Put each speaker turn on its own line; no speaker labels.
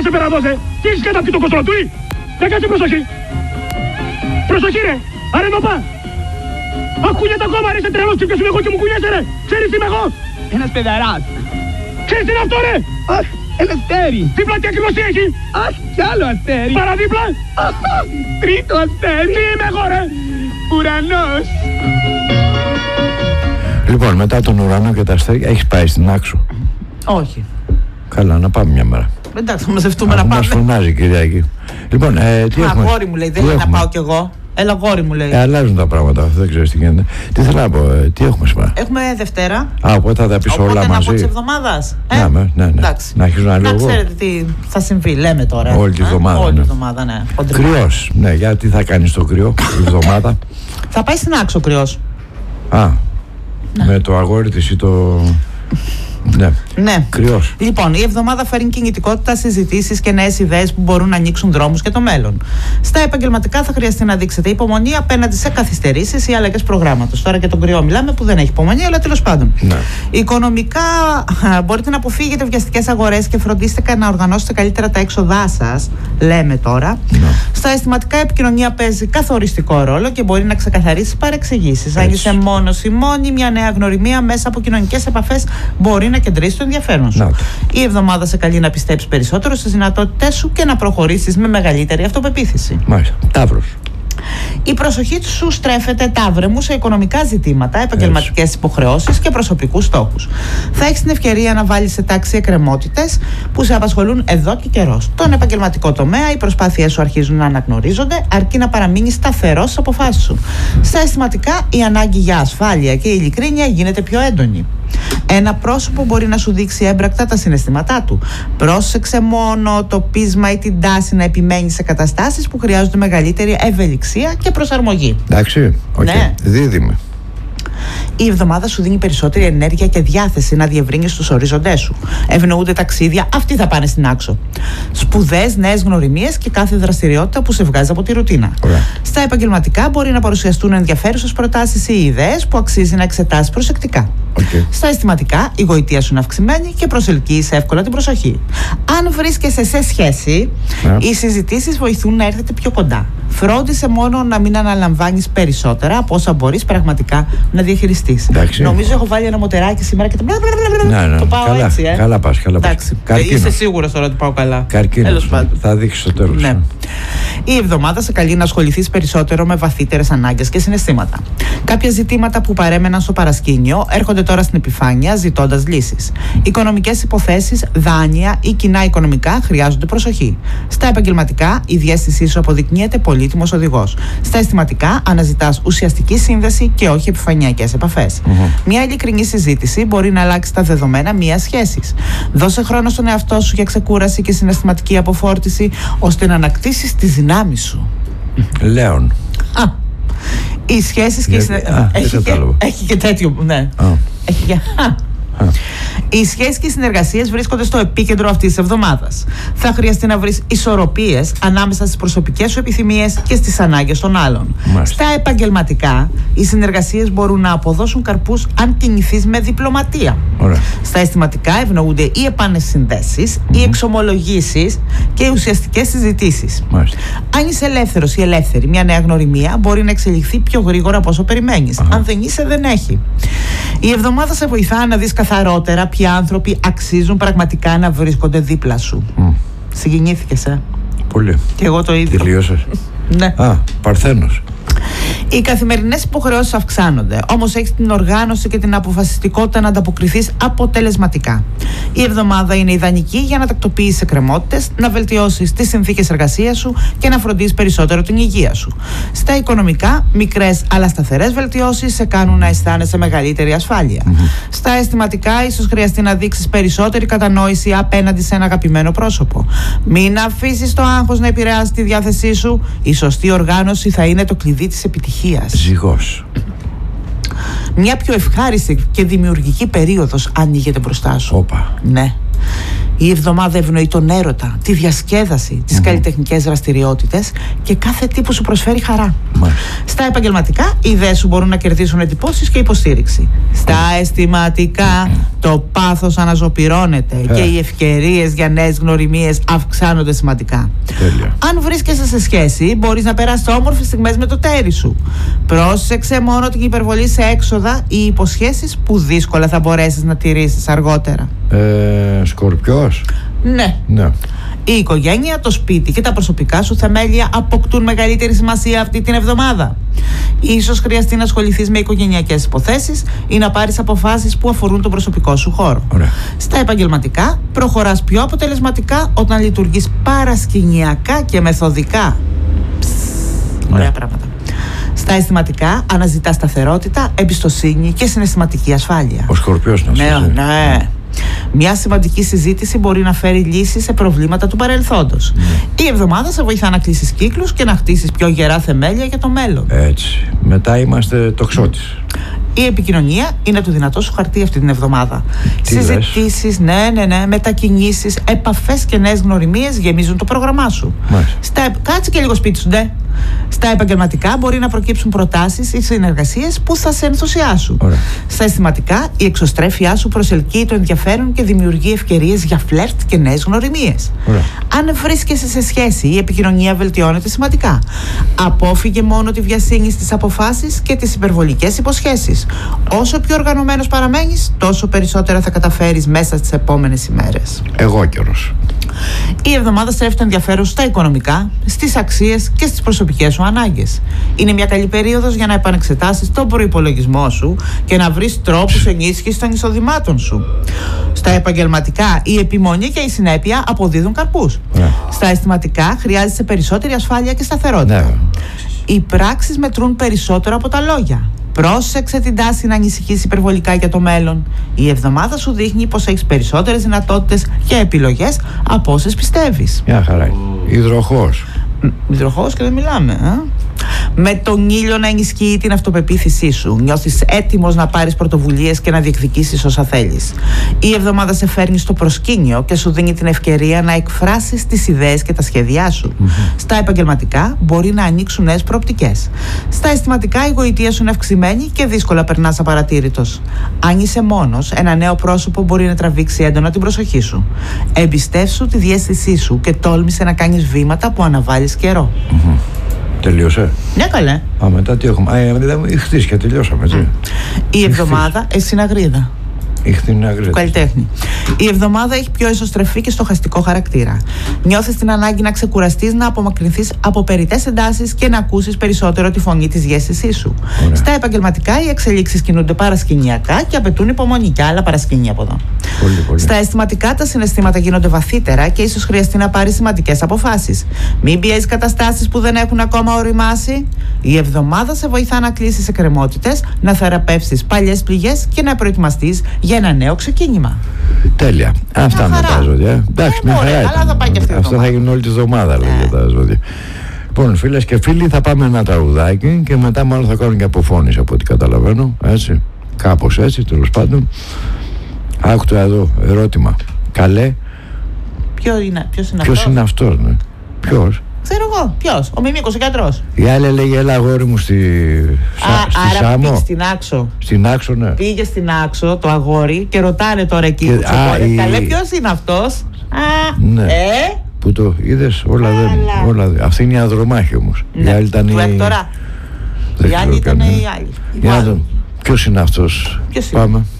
σε πέρα δώσε. Τι έχεις καταπεί το κοστροτούι. Δεν κάτσε προσοχή. Προσοχή ρε. Άρε νοπά. Ακούγεται ακόμα ρε, είσαι τρελός και ποιος είμαι εγώ και μου κουνιέσαι ρε. Ξέρεις τι είμαι εγώ.
Ένας παιδαράς.
Ξέρεις τι είναι αυτό ρε.
Αχ, ένα αστέρι.
Δίπλα τι ακριβώς τι έχει.
Αχ, κι άλλο αστέρι.
Παραδίπλα.
Αχ, τρίτο αστέρι.
Τι είμαι εγώ ρε.
Ουρανός.
Λοιπόν, μετά τον ουρανό και τα αστέρια, έχεις πάει στην Άξο?
Όχι.
Καλά, να πάμε μια μέρα.
Εντάξει, θα μαζευτούμε να πάμε.
Μας φωνάζει η Κυριακή. Λοιπόν, τι έχουμε?
Αγόρι μου λέει, δεν λέει να πάω κι εγώ. Έλα, αγόρι μου λέει.
Αλλάζουν τα πράγματα, δεν ξέρεις τι γίνεται. Τι θέλω να πω, τι έχουμε σήμερα?
Έχουμε Δευτέρα.
Οπότε θα τα πεις όλα μαζί.
Από τις εβδομάδας.
Ναι.
Εντάξει.
Να αρχίσουν να λέω εγώ.
Να ξέρετε τι θα συμβεί, λέμε τώρα.
Όλη τη εβδομάδα.
Όλη τη εβδομάδα, ναι.
Κρυός. Ναι, γιατί θα κάνεις το κρυό τη εβδομάδα?
Θα πάει στην Άξο κρυός.
Με το αγόρι της ή το... Ναι. Κρυός.
Λοιπόν, η εβδομάδα φέρνει κινητικότητα, συζητήσεις και νέες ιδέες που μπορούν να ανοίξουν δρόμους για το μέλλον. Στα επαγγελματικά θα χρειαστεί να δείξετε υπομονή απέναντι σε καθυστερήσεις ή αλλαγές προγράμματος. Τώρα για τον κρυό μιλάμε που δεν έχει υπομονή, αλλά τέλος πάντων.
Ναι.
Οικονομικά μπορείτε να αποφύγετε βιαστικές αγορές και φροντίστε να οργανώσετε καλύτερα τα έξοδά σας, λέμε τώρα. Ναι. Στα αισθηματικά η επικοινωνία παίζει καθοριστικό ρόλο και μπορεί να ξεκαθαρίσει παρεξηγήσεις. Αν είσαι μόνος ή μόνη, μια νέα γνωριμία μέσα από κοινωνικές επαφές μπορεί να κεντρήσει το ενδιαφέρον σου. Η εβδομάδα σε καλεί να πιστέψεις περισσότερο στις δυνατότητές σου και να προχωρήσεις με μεγαλύτερη αυτοπεποίθηση.
Μάλιστα. Ταύρος.
Η προσοχή σου στρέφεται, Ταύρε μου, σε οικονομικά ζητήματα, επαγγελματικές υποχρεώσεις και προσωπικούς στόχους. Θα έχεις την ευκαιρία να βάλεις σε τάξη εκκρεμότητες που σε απασχολούν εδώ και καιρό. Στον επαγγελματικό τομέα, οι προσπάθειές σου αρχίζουν να αναγνωρίζονται, αρκεί να παραμείνεις σταθερός στις αποφάσεις σου. Στα αισθηματικά, η ανάγκη για ασφάλεια και η ειλικρίνεια γίνεται πιο έντονη. Ένα πρόσωπο μπορεί να σου δείξει έμπρακτα τα συναισθήματά του. Πρόσεξε μόνο το πείσμα ή την τάση να επιμένει σε καταστάσεις που χρειάζονται μεγαλύτερη ευελιξία και προσαρμογή.
Εντάξει, ναι. Δίδυμη.
Η εβδομάδα σου δίνει περισσότερη ενέργεια και διάθεση να διευρύνεις τους ορίζοντές σου. Ευνοούνται ταξίδια, αυτοί θα πάνε στην Άξο. Σπουδές, νέες γνωριμίες και κάθε δραστηριότητα που σε βγάζει από τη ρουτίνα. Στα επαγγελματικά μπορεί να παρουσιαστούν ενδιαφέρουσες προτάσεις ή ιδέες που αξίζει να εξετάσεις προσεκτικά. Στα αισθηματικά, η γοητεία σου είναι αυξημένη και προσελκύεις εύκολα την προσοχή. Αν βρίσκεσαι σε σχέση, οι συζητήσεις βοηθούν να έρθετε πιο κοντά. Φρόντισε μόνο να μην αναλαμβάνεις περισσότερα από όσα μπορείς πραγματικά να διαχειριστείς. Νομίζω έχω βάλει ένα μοτεράκι σήμερα και το πάω
καλά,
έτσι.
Καλά πας.
Είσαι σίγουρος τώρα ότι πάω καλά?
Καρκίνος. Θα δείξεις στο τέλος.
Ναι. Η εβδομάδα σε καλεί να ασχοληθείς περισσότερο με βαθύτερες ανάγκες και συναισθήματα. Κάποια ζητήματα που παρέμεναν στο παρασκήνιο έρχονται τώρα στην επιφάνεια ζητώντας λύσεις. Οικονομικές υποθέσεις, δάνεια ή κοινά οικονομικά χρειάζονται προσοχή. Στα επαγγελματικά, η διαίσθησή σου αποδεικνύεται πολύτιμος οδηγός. Στα αισθηματικά, αναζητάς ουσιαστική σύνδεση και όχι επιφανειακές επαφές. Μια ειλικρινή συζήτηση μπορεί να αλλάξει τα δεδομένα μιας σχέσης. Δώσε χρόνο στον εαυτό σου για ξεκούραση και συναισθηματική αποφόρτιση, ώστε να ανακτήσεις τις δυνάμεις σου.
Λέων.
Οι σχέσεις και έχει και τέτοιο, ναι. Έχει και... Οι σχέσεις και οι συνεργασίες βρίσκονται στο επίκεντρο αυτής της εβδομάδας. Θα χρειαστεί να βρεις ισορροπίες ανάμεσα στις προσωπικές σου επιθυμίες και στις ανάγκες των άλλων. Στα επαγγελματικά, οι συνεργασίες μπορούν να αποδώσουν καρπούς αν κινηθείς με διπλωματία. Στα αισθηματικά ευνοούνται οι επανεσυνδέσεις, οι εξομολογήσεις και οι ουσιαστικές συζητήσεις. Αν είσαι ελεύθερος ή ελεύθερη, μια νέα γνωριμία μπορεί να εξελιχθεί πιο γρήγορα από όσο περιμένεις. Αν δεν είσαι, δεν έχει. Η εβδομάδα σε βοηθά να δεις καθαρότερα ποιοι άνθρωποι αξίζουν πραγματικά να βρίσκονται δίπλα σου. Συγκινήθηκες,
Πολύ.
Και εγώ το ίδιο.
Τελείωσες.
Ναι.
Παρθένος.
Οι καθημερινές υποχρεώσεις αυξάνονται, όμως έχεις την οργάνωση και την αποφασιστικότητα να ανταποκριθείς αποτελεσματικά. Η εβδομάδα είναι ιδανική για να τακτοποιήσεις εκκρεμότητες, να βελτιώσεις τις συνθήκες εργασίας σου και να φροντίσεις περισσότερο την υγεία σου. Στα οικονομικά, μικρές αλλά σταθερές βελτιώσεις σε κάνουν να αισθάνεσαι μεγαλύτερη ασφάλεια. Στα αισθηματικά, ίσως χρειαστεί να δείξεις περισσότερη κατανόηση απέναντι σε ένα αγαπημένο πρόσωπο. Μην αφήσεις το άγχος να επηρεάσει τη διάθεσή σου. Η σωστή οργάνωση θα είναι το κλειδί της επιτυχίας.
Ζυγός.
Μια πιο ευχάριστη και δημιουργική περίοδος ανοίγεται μπροστά σου.
Όπα.
Ναι. Η εβδομάδα ευνοεί τον έρωτα, τη διασκέδαση, τις καλλιτεχνικές δραστηριότητες και κάθε τι που σου προσφέρει χαρά. Στα επαγγελματικά, οι ιδέες σου μπορούν να κερδίσουν εντυπώσεις και υποστήριξη. Στα αισθηματικά, το πάθος αναζωπυρώνεται και οι ευκαιρίες για νέες γνωριμίες αυξάνονται σημαντικά. Αν βρίσκεσαι σε σχέση, μπορείς να περάσεις όμορφες στιγμές με το τέρι σου. Πρόσεξε μόνο την υπερβολή σε έξοδα ή υποσχέσεις που δύσκολα θα μπορέσεις να τηρήσεις αργότερα.
Σκορπιός.
Ναι. Η οικογένεια, το σπίτι και τα προσωπικά σου θεμέλια αποκτούν μεγαλύτερη σημασία αυτή την εβδομάδα. Ίσως χρειαστεί να ασχοληθείς με οικογενειακές υποθέσεις ή να πάρεις αποφάσεις που αφορούν τον προσωπικό σου χώρο. Στα επαγγελματικά, προχωράς πιο αποτελεσματικά όταν λειτουργείς παρασκηνιακά και μεθοδικά. Ωραία πράγματα. Στα αισθηματικά, αναζητάς σταθερότητα, εμπιστοσύνη και συναισθηματική ασφάλεια.
Ο Σκορπιός να σου
Ναι. Μια σημαντική συζήτηση μπορεί να φέρει λύσεις σε προβλήματα του παρελθόντος. Η εβδομάδα σε βοηθά να κλείσεις κύκλους και να χτίσεις πιο γερά θεμέλια για το μέλλον.
Έτσι. Μετά είμαστε τοξότης.
Η επικοινωνία είναι το δυνατό σου χαρτί αυτή την εβδομάδα. Συζητήσεις, μετακινήσεις, επαφές και νέες γνωριμίες γεμίζουν το πρόγραμμά σου. Κάτσε και λίγο σπίτι σου, ναι. Στα επαγγελματικά μπορεί να προκύψουν προτάσεις ή συνεργασίες που θα σε ενθουσιάσουν. Στα αισθηματικά, η εξωστρέφειά σου προσελκύει το ενδιαφέρον και δημιουργεί ευκαιρίες για φλερτ και νέες γνωριμίες. Αν βρίσκεσαι σε σχέση, η επικοινωνία βελτιώνεται σημαντικά. Απόφυγε μόνο τη βιασύνη στις αποφάσεις και τις υπερβολικές υποσχέσεις. Όσο πιο οργανωμένος παραμένεις, τόσο περισσότερα θα καταφέρεις μέσα στις επόμενες ημέρες.
Εγώ καιρός.
Η εβδομάδα στρέφει το ενδιαφέρον στα οικονομικά, στις αξίες και στις προσωπικές σου ανάγκες. Είναι μια καλή περίοδος για να επανεξετάσεις τον προϋπολογισμό σου και να βρεις τρόπους ενίσχυσης των εισοδημάτων σου. Στα επαγγελματικά, η επιμονή και η συνέπεια αποδίδουν καρπούς. Στα αισθηματικά, χρειάζεσαι περισσότερη ασφάλεια και σταθερότητα. Οι πράξεις μετρούν περισσότερο από τα λόγια. Πρόσεξε την τάση να ανησυχείς υπερβολικά για το μέλλον. Η εβδομάδα σου δείχνει πως έχεις περισσότερες δυνατότητες και επιλογές από όσες πιστεύεις.
Μια χαρά. Υδροχόος.
Υδροχόος και δεν μιλάμε. Με τον ήλιο να ενισχύει την αυτοπεποίθησή σου. Νιώθεις έτοιμος να πάρεις πρωτοβουλίες και να διεκδικήσεις όσα θέλεις. Η εβδομάδα σε φέρνει στο προσκήνιο και σου δίνει την ευκαιρία να εκφράσεις τις ιδέες και τα σχέδιά σου. Στα επαγγελματικά μπορεί να ανοίξουν νέες προοπτικές. Στα αισθηματικά η γοητεία σου είναι αυξημένη και δύσκολα περνάς απαρατήρητος. Αν είσαι μόνος, ένα νέο πρόσωπο μπορεί να τραβήξει έντονα την προσοχή σου. Εμπιστεύσου τη διαίσθησή σου και τόλμησε να κάνεις βήματα που αναβάλεις καιρό.
Τελείωσε.
Ναι, καλέ.
Μετά τι έχουμε. Χθες και τελειώσαμε.
Η εβδομάδα έχει συναγρίδα. Καλλιτέχνη. Η εβδομάδα έχει πιο εσωστρεφή και στοχαστικό χαρακτήρα. Νιώθεις την ανάγκη να ξεκουραστείς, να απομακρυνθείς από περιττές εντάσεις και να ακούσεις περισσότερο τη φωνή της διαίσθησής σου. Στα επαγγελματικά, οι εξελίξεις κινούνται παρασκηνιακά και απαιτούν υπομονή και άλλα παρασκήνια από εδώ.
Πολύ.
Στα αισθηματικά, τα συναισθήματα γίνονται βαθύτερα και ίσως χρειαστεί να πάρεις σημαντικές αποφάσεις. Μην πιέζεις καταστάσεις που δεν έχουν ακόμα οριμάσει. Η εβδομάδα σε βοηθά να κλείσεις εκκρεμότητες, να θεραπεύσεις παλιές πληγές και να προετοιμαστείς για ένα νέο ξεκίνημα.
Τέλεια. Αυτά με τα ζώδια. Εντάξει, μια χαρά
αλλά θα πάει και αυτή.
Αυτό θα γίνει όλη τη εβδομάδα, λέγεται τα ζώδια. Λοιπόν, φίλες και φίλοι, θα πάμε ένα τραγουδάκι και μετά μάλλον θα κάνουν και αποφώνηση από ό,τι καταλαβαίνω. Έτσι. Κάπως έτσι, τέλος πάντων. Άκου εδώ ερώτημα. Καλέ. Ποιος είναι αυτός, ναι. Ποιος?
Ξέρω εγώ. Ποιος? Ο Μιμίκος, ο γιατρός.
Η άλλη έλεγε έλα αγόρι μου στη
άρα
Σάμο.
πήγε στην Άξο.
Στην Άξο, ναι.
Πήγε στην Άξο το αγόρι και ρωτάνε τώρα εκεί που καλέ ποιος είναι αυτός?
Ναι. Που το είδες όλα δεν. Αυτή είναι η ανδρομάχη όμως.
Ναι.
Η άλλη ήταν
του Έκτορα. Η άλλη ήταν η άλλη.
Ποιος είναι αυτός?
Ποιος
Πάμε.